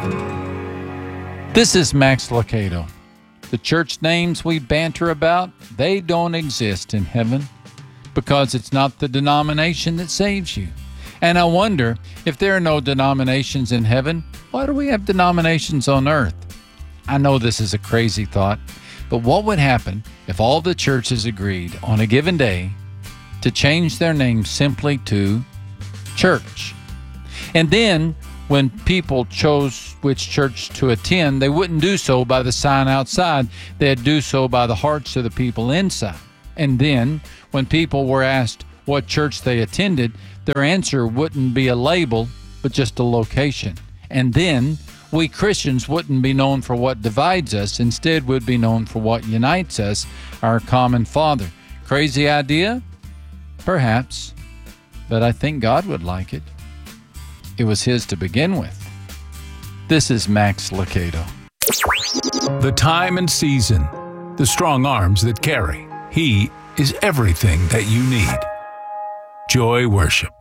This is Max Lucado. The church names we banter about, they don't exist in heaven because it's not the denomination that saves you. And I wonder, if there are no denominations in heaven, why do we have denominations on earth? I know this is a crazy thought, but what would happen if all the churches agreed on a given day to change their name simply to church? And then, when people chose which church to attend, they wouldn't do so by the sign outside. They'd do so by the hearts of the people inside. And then, when people were asked what church they attended, their answer wouldn't be a label, but just a location. And then, we Christians wouldn't be known for what divides us. Instead, we'd be known for what unites us, our common Father. Crazy idea? Perhaps. But I think God would like it. It was His to begin with. This is Max Lucado. The time and season, the strong arms that carry. He is everything that you need. Joy Worship.